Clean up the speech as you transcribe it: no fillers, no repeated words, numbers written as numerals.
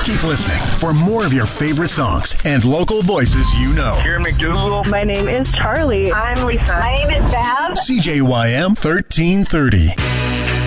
Keep listening for more of your favorite songs and local voices you know. Here, McDougal. My name is Charlie. I'm Lisa. My name is Bev. CJYM 1330.